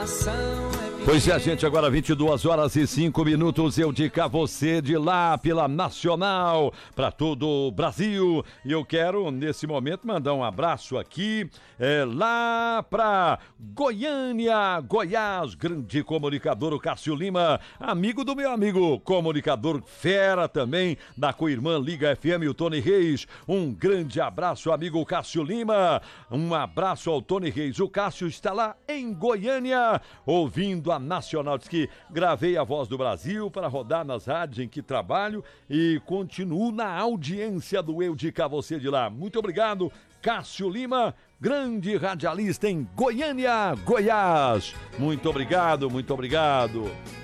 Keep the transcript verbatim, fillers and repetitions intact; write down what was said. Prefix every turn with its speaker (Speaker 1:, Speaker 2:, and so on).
Speaker 1: Pois é, gente, agora vinte e duas horas e cinco minutos, eu digo a você de lá pela Nacional, para todo o Brasil. E eu quero, nesse momento, mandar um abraço aqui, é, lá para Goiânia, Goiás, grande comunicador, o Cássio Lima, amigo do meu amigo, comunicador fera também, da Coirmã Liga F M, o Tony Reis. Um grande abraço, amigo Cássio Lima, um abraço ao Tony Reis. O Cássio está lá em Goiânia, ouvindo a Nacional. Diz que gravei a Voz do Brasil para rodar nas rádios em que trabalho e continuo na audiência do Eu Dica Você de lá. Muito obrigado, Cássio Lima, grande radialista em Goiânia, Goiás. Muito obrigado, muito obrigado.